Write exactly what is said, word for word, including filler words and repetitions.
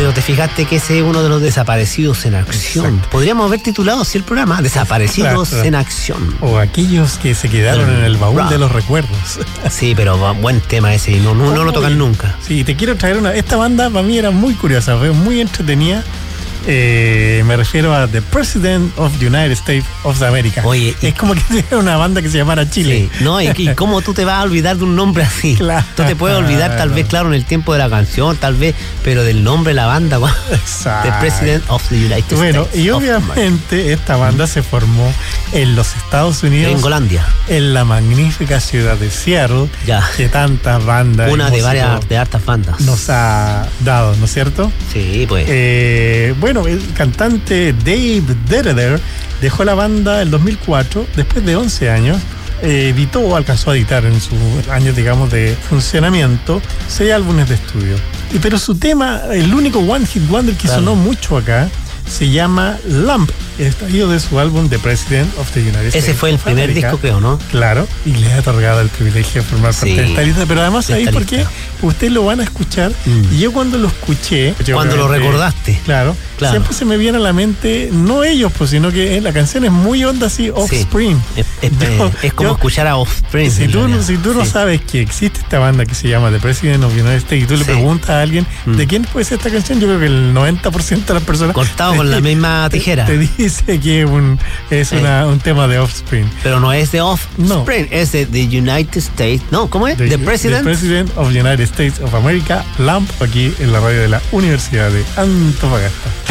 Pero te fijaste que ese es uno de los desaparecidos en acción. Exacto. Podríamos haber titulado así el programa, Desaparecidos claro. en acción. O aquellos que se quedaron en el baúl de los recuerdos. Sí, pero buen tema ese, no, no, no lo tocan nunca. Sí, te quiero traer una... Esta banda para mí era muy curiosa, fue muy entretenida. Eh, me refiero a The President of the United States of America. Oye, es como que tuviera una banda que se llamara Chile. Sí, no, y, y cómo tú te vas a olvidar de un nombre así. Claro. Tú te puedes olvidar tal vez, claro, en el tiempo de la canción, tal vez, pero del nombre de la banda. Exacto. The President of the United States. Bueno, y obviamente esta banda se formó en los Estados Unidos. En Gringolandia. En la magnífica ciudad de Seattle. Ya. Que tantas bandas. Una de varias, de hartas bandas. Nos ha dado, ¿no es cierto? Sí, pues. Eh, bueno, el cantante Dave Dededer dejó la banda en dos mil cuatro, después de once años. Eh, editó o alcanzó a editar en sus años, digamos, de funcionamiento, seis álbumes de estudio. Y, pero su tema, el único One Hit Wonder que claro. sonó mucho acá, se llama Lamp, extraído de su álbum The President of the United States. Ese fue el primer America. disco, creo, ¿no? Claro, y le ha otorgado el privilegio de formar parte sí, de esta lista. Pero además, ahí porque ustedes lo van a escuchar, mm. y yo cuando lo escuché... Cuando lo recordaste. Claro, claro, siempre se me viene a la mente, no ellos, pues, sino que la canción es muy onda así, Offspring. Sí. Es, es, yo, es como yo, escuchar a Offspring. Si tú, si tú no sí. sabes que existe esta banda que se llama The President of the United States y tú sí. le preguntas a alguien mm. de quién puede ser esta canción, yo creo que el noventa por ciento de las personas... Cortado con la misma tijera. Te, te dice que un, es sí. una, un tema de Offspring. Pero no es de Offspring, no. es de The United States. No, ¿cómo es? The, the President. The President of the United States of America, Lamp, aquí en la radio de la Universidad de Antofagasta.